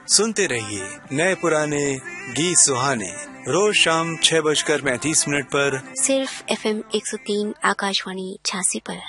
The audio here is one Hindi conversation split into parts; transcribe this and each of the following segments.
सुनते रहिए नए पुराने गीत सुहाने रोज शाम 6:35 पर सिर्फ FM 103 आकाशवाणी 86 पर।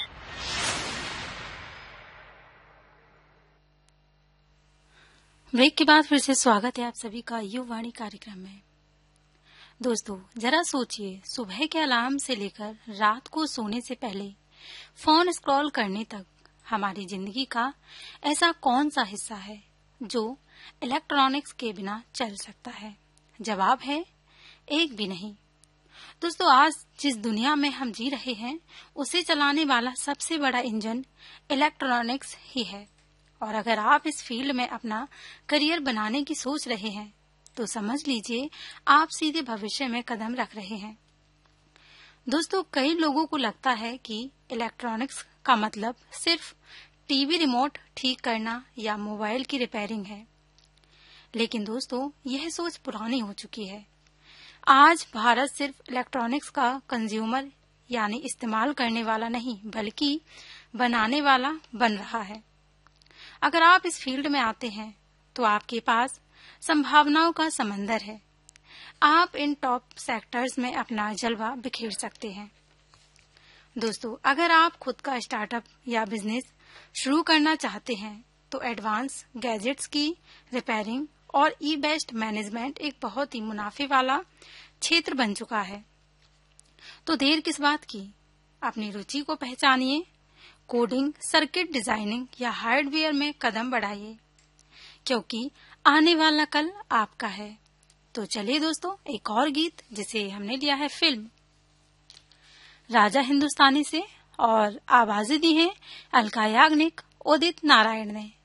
ब्रेक के बाद फिर से स्वागत है आप सभी का युवाणी कार्यक्रम में। दोस्तों, जरा सोचिए, सुबह के अलार्म से लेकर रात को सोने से पहले फोन स्क्रॉल करने तक हमारी जिंदगी का ऐसा कौन सा हिस्सा है जो इलेक्ट्रॉनिक्स के बिना चल सकता है? जवाब है एक भी नहीं। दोस्तों, आज जिस दुनिया में हम जी रहे हैं उसे चलाने वाला सबसे बड़ा इंजन इलेक्ट्रॉनिक्स ही है। और अगर आप इस फील्ड में अपना करियर बनाने की सोच रहे हैं तो समझ लीजिए आप सीधे भविष्य में कदम रख रहे हैं। दोस्तों, कई लोगों को लगता है कि इलेक्ट्रॉनिक्स का मतलब सिर्फ टीवी रिमोट ठीक करना या मोबाइल की रिपेयरिंग है, लेकिन दोस्तों यह सोच पुरानी हो चुकी है। आज भारत सिर्फ इलेक्ट्रॉनिक्स का कंज्यूमर यानी इस्तेमाल करने वाला नहीं बल्कि बनाने वाला बन रहा है। अगर आप इस फील्ड में आते हैं तो आपके पास संभावनाओं का समंदर है। आप इन टॉप सेक्टर्स में अपना जलवा बिखेर सकते हैं। दोस्तों, अगर आप खुद का स्टार्टअप या बिजनेस शुरू करना चाहते हैं तो एडवांस गैजेट्स की रिपेयरिंग और ई वेस्ट मैनेजमेंट एक बहुत ही मुनाफे वाला क्षेत्र बन चुका है। तो देर किस बात की, अपनी रुचि को पहचानिए, कोडिंग, सर्किट डिजाइनिंग या हार्डवेयर में कदम बढ़ाइए, क्योंकि आने वाला कल आपका है। तो चलिए दोस्तों, एक और गीत जिसे हमने लिया है फिल्म राजा हिंदुस्तानी से, और आवाजें दी हैं अलका याग्निक, उदित नारायण ने।